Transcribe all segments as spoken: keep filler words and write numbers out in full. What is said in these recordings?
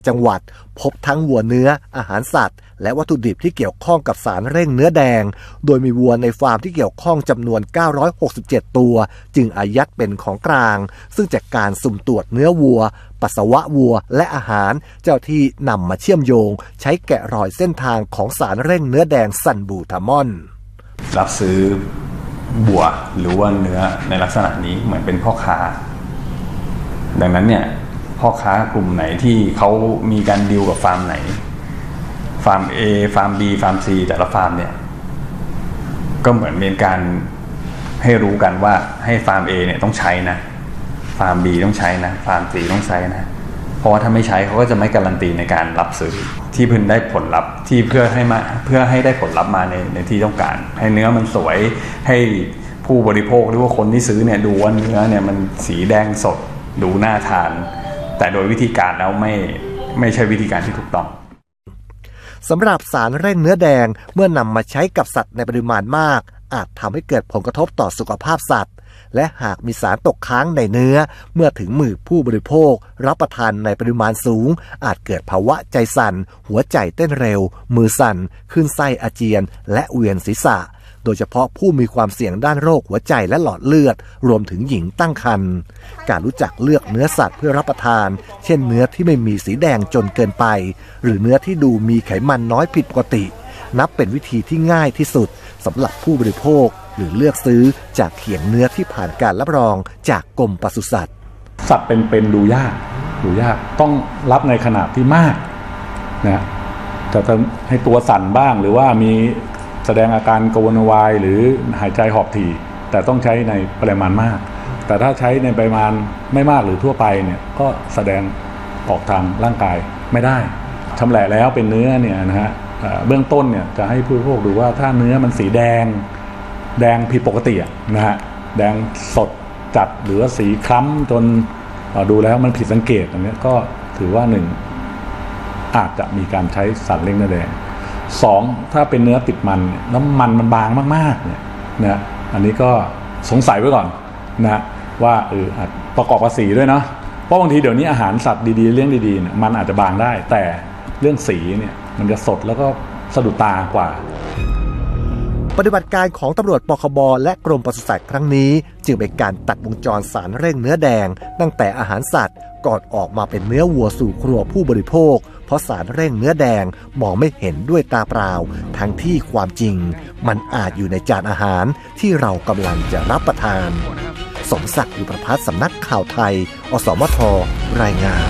จังหวัดพบทั้งวัวเนื้ออาหารสัตว์และวัตถุดิบที่เกี่ยวข้องกับสารเร่งเนื้อแดงโดยมีวัวในฟาร์มที่เกี่ยวข้องจำนวนเก้าร้อยหกสิบเจ็ดตัวจึงอายัดเป็นของกลางซึ่งจากการสุ่มตรวจเนื้อวัวปัสสาวะวัวและอาหารเจ้าที่นำมาเชื่อมโยงใช้แกะรอยเส้นทางของสารเร่งเนื้อแดงซันบูทามอนรับซื้อวัวหรือว่าเนื้อในลักษณะนี้เหมือนเป็นพ่อค้าดังนั้นเนี่ยพ่อค้ากลุ่มไหนที่เขามีการดีลกับฟาร์มไหนฟาร์ม A ฟาร์ม B ฟาร์ม C แต่ละฟาร์มเนี่ยก็เหมือนเป็นการให้รู้กันว่าให้ฟาร์ม A เนี่ยต้องใช้นะฟาร์ม B ต้องใช้นะฟาร์ม C ต้องใช้นะเพราะว่าถ้าไม่ใช้เขาก็จะไม่การันตีในการรับซื้อที่พึงได้ผลลัพธ์ที่เพื่อให้มาเพื่อให้ได้ผลลัพธ์มาในในที่ต้องการให้เนื้อมันสวยให้ผู้บริโภคหรือว่าคนที่ซื้อเนี่ยดูว่าเนื้อเนี่ยมันสีแดงสดดูน่าทานแต่โดยวิธีการแล้วไม่ไม่ใช่วิธีการที่ถูกต้องสำหรับสารเร่งเนื้อแดงเมื่อนำมาใช้กับสัตว์ในปริมาณมากอาจทำให้เกิดผลกระทบต่อสุขภาพสัตว์และหากมีสารตกค้างในเนื้อเมื่อถึงมือผู้บริโภครับประทานในปริมาณสูงอาจเกิดภาวะใจสั่นหัวใจเต้นเร็วมือสั่นคลื่นไส้อาเจียนและเวียนศีรษะโดยเฉพาะผู้มีความเสี่ยงด้านโรคหัวใจและหลอดเลือดรวมถึงหญิงตั้งครรภ์การรู้จักเลือกเนื้อสัตว์เพื่อรับประทานเช่นเนื้อที่ไม่มีสีแดงจนเกินไปหรือเนื้อที่ดูมีไขมันน้อยผิดปกตินับเป็นวิธีที่ง่ายที่สุดสำหรับผู้บริโภคหรือเลือกซื้อจากเขียงเนื้อที่ผ่านการรับรองจากกรมปศุสัตว์สัตว์เป็นๆดูยากดูยากต้องรับในขนาดที่มากนะจะให้ตัวสั่นบ้างหรือว่ามีแสดงอาการกระวนกระวายหรือหายใจหอบถี่แต่ต้องใช้ในปริมาณมากแต่ถ้าใช้ในปริมาณไม่มากหรือทั่วไปเนี่ยก็แสดงออกทางร่างกายไม่ได้ชำแหละแล้วเป็นเนื้อเนี่ยนะฮะเบื้องต้นเนี่ยจะให้ผู้บริโภคดูว่าถ้าเนื้อมันสีแดงแดงผิดปกตินะฮะแดงสดจัดหรือว่าสีคล้ำจนดูแล้วมันผิดสังเกตอย่างนี้ก็ถือว่าหนึ่งอาจจะมีการใช้สารเร่งเนื้อแดงสองถ้าเป็นเนื้อติดมันน้ำมันมันบางมากๆเนี่ยนะอันนี้ก็สงสัยไว้ก่อนนะว่าเออประกอบกับสีด้วยเนาะเพราะบางทีเดี๋ยวนี้อาหารสัตว์ดีๆเลี้ยงดีๆเนี่ยมันอาจจะบางได้แต่เรื่องสีเนี่ยมันจะสดแล้วก็สะดุดตากว่าปฏิบัติการของตำรวจปคบและกรมปศุสัตว์ครั้งนี้จึงเป็นการตัดวงจรสารเร่งเนื้อแดงตั้งแต่อาหารสัตว์ก่อนออกมาเป็นเนื้อวัวสู่ครัวผู้บริโภคเพราะสารเร่งเนื้อแดงมองไม่เห็นด้วยตาเปล่าทั้งที่ความจริงมันอาจอยู่ในจานอาหารที่เรากำลังจะรับประทานสมศักดิ์ อุปพัฒน์สำนักข่าวไทยอสมทรายงาน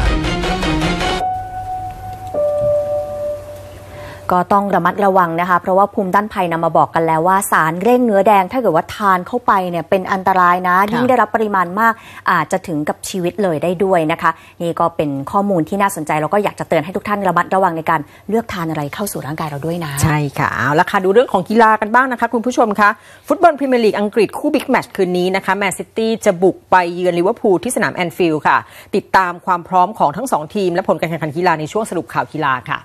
ก็ต้องระมัดระวังนะคะเพราะว่าภูมิต้านภัยนำมาบอกกันแล้วว่าสารเร่งเนื้อแดงถ้าเกิดว่าทานเข้าไปเนี่ยเป็นอันตรายนะยิ่งได้รับปริมาณมากอาจจะถึงกับชีวิตเลยได้ด้วยนะคะนี่ก็เป็นข้อมูลที่น่าสนใจแล้วก็อยากจะเตือนให้ทุกท่านระมัดระวังในการเลือกทานอะไรเข้าสู่ร่างกายเราด้วยนะใช่ค่ะเอาละค่ะดูเรื่องของกีฬากันบ้างนะคะคุณผู้ชมคะฟุตบอลพรีเมียร์ลีกอังกฤษคู่บิ๊กแมตช์คืนนี้นะคะแมนซิตี้จะบุกไปเยือนลิเวอร์พูลที่สนามแอนฟิลด์ค่ะติดตามความพร้อมของทั้งสองทีมและผลการแข่งขันกีฬาในช่วงสรุปข่าวกีฬาค่ะ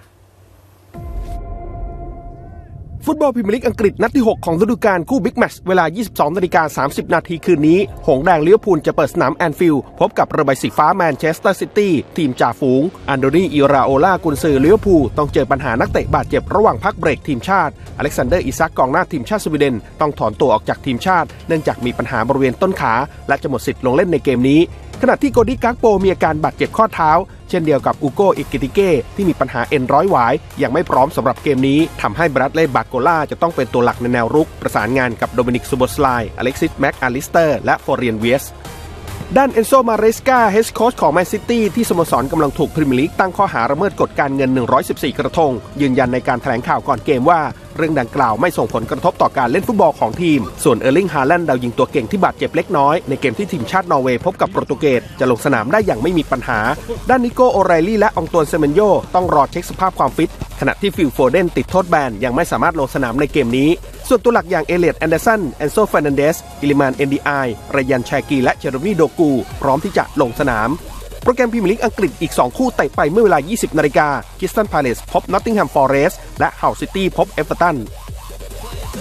ฟุตบอลพรีเมียร์ลีกอังกฤษนัดที่หกของฤดูกาลคู่บิ๊กแมตช์เวลา ยี่สิบสองนาฬิกาสามสิบนาทีคืนนี้หงส์แดงลิเวอร์พูลจะเปิดสนามแอนฟิลด์พบกับเรือใบสีฟ้าแมนเชสเตอร์ซิตี้ทีมจ่าฝูงอันโดนีอิราโอลากุนซือลิเวอร์พูลต้องเจอปัญหานักเตะบาดเจ็บระหว่างพักเบรกทีมชาติอเล็กซานเดอร์อิซักกองหน้าทีมชาติสวีเดนต้องถอนตัวออกจากทีมชาติเนื่องจากมีปัญหาบริเวณต้นขาและจะหมดสิทธิ์ลงเล่นในเกมนี้ขณะที่โกดี้กักโปมีอาการบาดเจ็บข้อเท้าเช่นเดียวกับอูโกอิกิติเก้ที่มีปัญหาเอ็นร้อยหวายยังไม่พร้อมสำหรับเกมนี้ทำให้บรัดเลย์บาโกล่าจะต้องเป็นตัวหลักในแนวรุกประสานงานกับโดมินิกซูโบสไลอเล็กซิสแม็กอาลิสเตอร์และฟอเรียนเวียสด้านเอนโซมาเรสกาเฮดโค้ชของแมนซิตี้ที่สโมสรกำลังถูกพรีเมียร์ลีกตั้งข้อหาละเมิดกฎการเงินหนึ่งร้อยสิบสี่กระทงยืนยันในการแถลงข่าวก่อนเกมว่าเรื่องดังกล่าวไม่ส่งผลกระทบต่อการเล่นฟุตบอลของทีมส่วนเออร์ลิงฮาแลนด์ดาวยิงตัวเก่งที่บาดเจ็บเล็กน้อยในเกมที่ทีมชาตินอร์เวย์พบกับโปรตุเกสจะลงสนามได้อย่างไม่มีปัญหาด้านนิโกโอไรลี่และองตวนเซเมนโยต้องรอเช็คสภาพความฟิตขณะที่ฟิลโฟเดนติดโทษแบนยังไม่สามารถลงสนามในเกมนี้ส่วนตัวหลักอย่างเอเลียตแอนเดอร์สันแอนโซเฟร์นันเดสอิลิมานเอ็นดีไอไรยันชากีและเจเรมีโดกูพร้อมที่จะลงสนามโปรแกรมพรีเมียร์ลีกอังกฤษอีกสองคู่เตะไปเมื่อเวลา ยี่สิบนาฬิกาคริสตัลพาเลซพบนอตติงแฮมฟอเรสต์และเฮาซิตี้พบเอเวอร์ตัน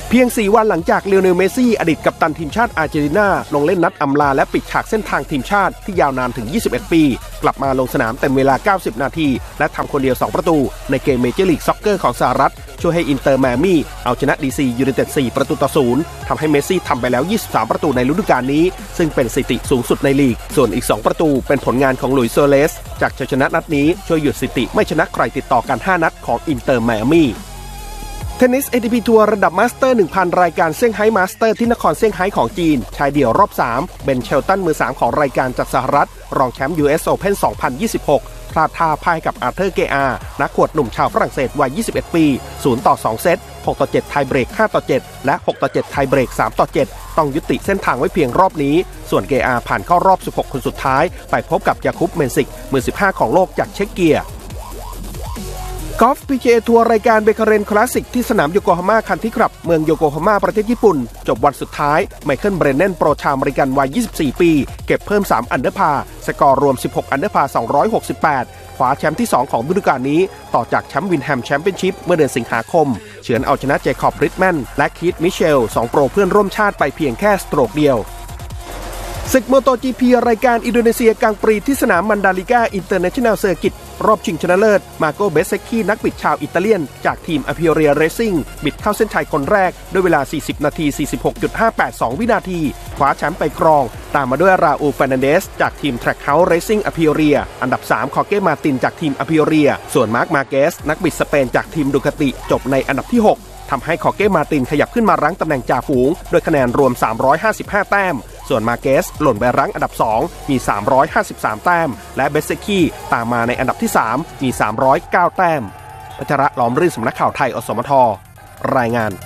เพียงสี่วันหลังจากเลโอเนล เมสซี่อดีตกัปตันทีมชาติอาร์เจนตินาลงเล่นนัดอำลาและปิดฉากเส้นทางทีมชาติที่ยาวนานถึงยี่สิบเอ็ดปีกลับมาลงสนามเต็มเวลาเก้าสิบนาทีและทำคนเดียวสองประตูในเกมเมเจอร์ลีกซ็อกเกอร์ของสหรัฐช่วยให้อินเตอร์ไมอามี่เอาชนะดีซียูไนเต็ดสี่ประตูต่อศูนย์ทำให้เมสซี่ทำไปแล้วยี่สิบสามประตูในฤดูกาลนี้ซึ่งเป็นสถิติสูงสุดในลีกส่วนอีกสองประตูเป็นผลงานของหลุยส์ โซเลสจากชัยชนะนัดนี้ช่วยหยุดสถิติไม่ชนะใครติดต่อกันห้านัดของอินเตอร์ไมอามี่เทนนิส เอ ที พี ทัวร์ระดับมาสเตอร์ หนึ่งพัน รายการเซี่ยงไฮ้มาสเตอร์ที่นครเซี่ยงไฮ้ของจีนชายเดี่ยวรอบสามเบนเชลตันมือสามของรายการจากสหรัฐรองแชมป์ ยู เอส Open สองพันยี่สิบหกพลาดท่าพ่ายกับอาร์เธอร์เกอาร์นักขวดหนุ่มชาวฝรั่งเศสวัยยี่สิบเอ็ดปีศูนย์ต่อสองเซตหกต่อเจ็ดไทยเบรกห้าต่อเจ็ดและหกต่อเจ็ดไทยเบรกสามต่อเจ็ดต้องยุติเส้นทางไว้เพียงรอบนี้ส่วนเกอาร์ผ่านเข้ารอบสิบหกคนสุดท้ายไปพบกับยาคุปเมนซิกมือสิบห้าของโลกจากเช็กเกียกอล์ฟ พี จี เอ ทัวร์รายการเบคาเรนคลาสสิกที่สนามโยโกฮาม่าคันทรีคลับเมืองโยโกฮาม่าประเทศญี่ปุ่นจบวันสุดท้ายไมเคิลเบรเนนโปรชาวอเมริกันวัยยี่สิบสี่ปีเก็บเพิ่มสามอันเดอร์พาร์สกอร์รวมสิบหกอันเดอร์พาร์สองร้อยหกสิบแปดคว้าแชมป์ที่สองของฤดูกาลนี้ต่อจากแชมป์วินแฮมแชมเปี้ยนชิพเมื่อเดือนสิงหาคมเฉือนเอาชนะเจคอบริดแมนและคีธมิเชลสองโปรเพื่อนร่วมชาติไปเพียงแค่สโตรกเดียวศึกโมโต จี พี รายการอินโดนีเซียกลางปรีที่สนามมันดาลิก้าอินเตอร์เนชั่นแนลเซอร์กิตรอบชิงชนะเลิศมาโกเบสเซคคีนักบิดชาวอิตาเลียนจากทีมอพิโอเรียเรซซิ่งบิดเข้าเส้นชัยคนแรกด้วยเวลาสี่สิบนาที สี่สิบหกจุดห้าแปดสอง วินาทีคว้าแชมป์ไปครองตามมาด้วยราอูล เฟร์นันเดสจากทีม Track House Racing อพิโอเรียอันดับสามคอเก้มาตินจากทีมอพิโอเรียส่วนมาร์ค มาเกสนักบิดสเปนจากทีมดูคาติจบในอันดับที่หกทำให้คอเก้มาตินขยับขึ้นมารั้งตำแหน่งจ่าฝูงด้วยคะแนนรวมสามร้อยห้าสิบห้าแต้มส่วนมาเกสหล่นไปรั้งอันดับสองมีสามร้อยห้าสิบสามแต้มและเบสเซคีตามมาในอันดับที่สามมีสามร้อยเก้าแต้มพัชระล้อมรื่นสำนักข่าวไทยอสมทรายงาน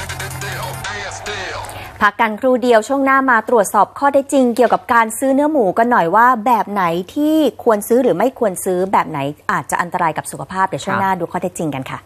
พักกันครู่เดียวช่วงหน้ามาตรวจสอบข้อเท็จจริงเกี่ยวกับการซื้อเนื้อหมูกันหน่อยว่าแบบไหนที่ควรซื้อหรือไม่ควรซื้อแบบไหนอาจจะอันตรายกับสุขภาพเดี๋ยวช่วงหน้าดูข้อเท็จจริงกันค่ะ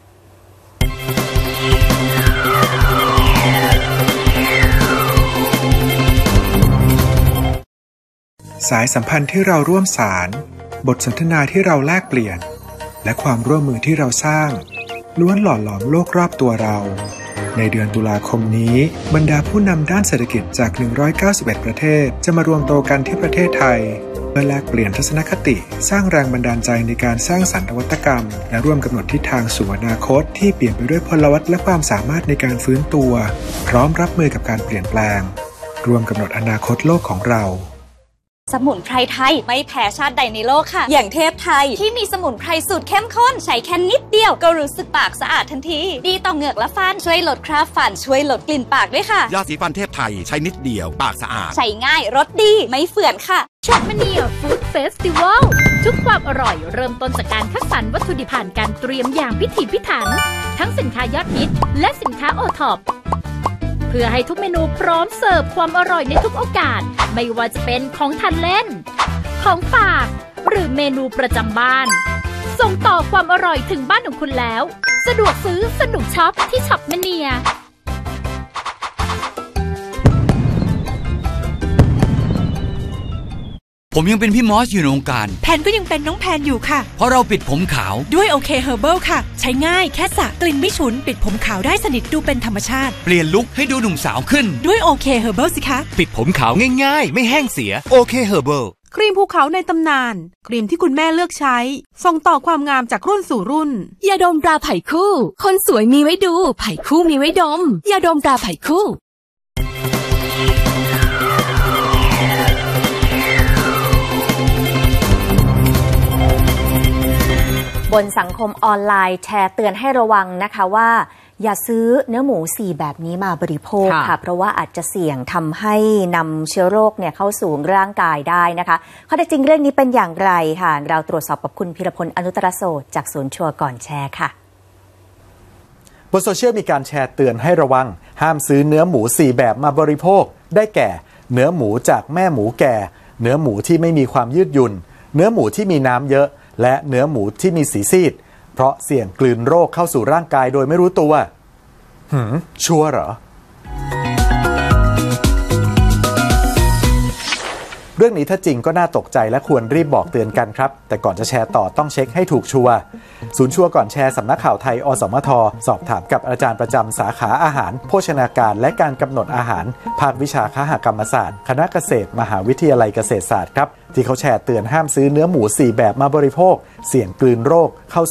สายสัมพันธ์ที่เราร่วมสารบทสนทนาที่เราแลกเปลี่ยนและความร่วมมือที่เราสร้างล้วนหล่อหลอมโลกรอบตัวเราในเดือนตุลาคมนี้บรรดาผู้นำด้านเศรษฐกิจจากหนึ่งร้อยเก้าสิบเอ็ดประเทศจะมารวมตัวกันที่ประเทศไทยเพื่อแลกเปลี่ยนทัศนคติสร้างแรงบันดาลใจในการสร้างสรรค์นวัตกรรมและร่วมกำหนดทิศทางสู่อนาคตที่เปลี่ยนไปด้วยพลวัตและความสามารถในการฟื้นตัวพร้อมรับมือกับการเปลี่ยนแปลงร่วมกำหนดอนาคตโลกของเราสมุนไพรไทยไม่แพ้ชาติใดในโลกค่ะอย่างเทพไทยที่มีสมุนไพรสูตรเข้มข้นใช้แค่นิดเดียวก็รู้สึกปากสะอาดทันทีดีต่อเหงือกและฟันช่วยลดคราบฟันช่วยลดกลิ่นปากด้วยค่ะยาสีฟันเทพไทยใช้นิดเดียวปากสะอาดใช้ง่ายรสดีไม่เฝื่อนค่ะช็อปมาเนียฟู้ดเฟสติวัลทุกความอร่อยเริ่มต้นจากการคัดสรรวัตถุดิบผ่านการเตรียมอย่างพิถีพิถันทั้งสินค้ายอดฮิตและสินค้าโอท็อปเพื่อให้ทุกเมนูพร้อมเสิร์ฟความอร่อยในทุกโอกาสไม่ว่าจะเป็นของทานเล่นของฝากหรือเมนูประจำบ้านส่งต่อความอร่อยถึงบ้านของคุณแล้วสะดวกซื้อสนุกช็อปที่ช็อปมาเนียผมยังเป็นพี่มอสอยู่ในวงการแพนก็ยังเป็นน้องแพนอยู่ค่ะเพราะเราปิดผมขาวด้วยโอเคเฮอร์เบิลค่ะใช้ง่ายแค่สระกลิ่นไม่ฉุนปิดผมขาวได้สนิทดูเป็นธรรมชาติเปลี่ยนลุคให้ดูหนุ่มสาวขึ้นด้วยโอเคเฮอร์เบิลสิคะปิดผมขาวง่ายๆไม่แห้งเสียโอเคเฮอร์เบิลครีมภูเขาในตำนานครีมที่คุณแม่เลือกใช้ส่งต่อความงามจากรุ่นสู่รุ่นยาดมตราไผ่คู่คนสวยมีไว้ดูไผ่คู่มีไว้ดมยาดมตราไผ่คู่บนสังคมออนไลน์แชร์เตือนให้ระวังนะคะว่าอย่าซื้อเนื้อหมูสี่แบบนี้มาบริโภคค่ะเพราะว่าอาจจะเสี่ยงทำให้นำเชื้อโรคเนี่ยเข้าสู่ร่างกายได้นะคะข้อเท็จจริงเรื่องนี้เป็นอย่างไรค่ะเราตรวจสอบกับคุณพิรพลอนุตรโสดจากศูนย์ชัวร์ก่อนแชร์ค่ะบนโซเชียลมีการแชร์เตือนให้ระวังห้ามซื้อเนื้อหมูสี่แบบมาบริโภคได้แก่เนื้อหมูจากแม่หมูแก่เนื้อหมูที่ไม่มีความยืดหยุ่นเนื้อหมูที่มีน้ำเยอะและเนื้อหมูที่มีสีซีดเพราะเสี่ยงกลืนโรคเข้าสู่ร่างกายโดยไม่รู้ตัวหืมชัวร์เหรอโดรื่องนี้ถ้าจริงก็น่าตกใจและควรรีบบอกเตือนกันครับแต่ก่อนจะแชร์ต่อต้องเช็คให้ถูกชัวร์ศูนย์ชัวร์ก่อนแชร์สำนักข่าวไทยอสมทสอบถามกับอาจารย์ประจำสาขาอาหารโภชนาการและการกำหนดอาหารภาควิชาคหกรรมศาสตร์คณะเกษตรมหาวิทยาลัยเกษตรศาสตร์ครับที่เขาแชร์เตือนห้ามซื้อเนื้อหมูสี่แบบมาบริโภคเสี่ยงกลืนโรคเข้า